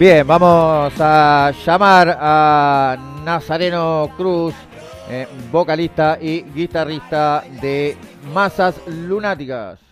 Bien, vamos a llamar a Nazareno Cruz, vocalista y guitarrista de Masas Lunáticas.